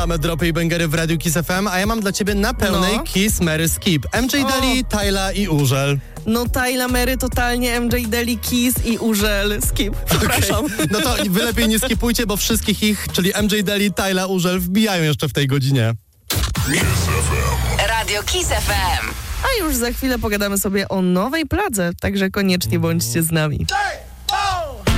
Same dropy i bangery w Radiu Kiss FM, a ja mam dla ciebie na pełnej Kiss, Mary, Skip. MJ Daly, Tyla i Urzel. No Tyla, Mary totalnie, MJ Daly, Kiss i Urzel, Skip. Przepraszam. Okay. No to wy lepiej nie skipujcie, bo wszystkich ich, czyli MJ Daly, Tyla, Urzel wbijają jeszcze w tej godzinie. Radio Kiss FM. A już za chwilę pogadamy sobie o nowej pladze, także koniecznie bądźcie z nami.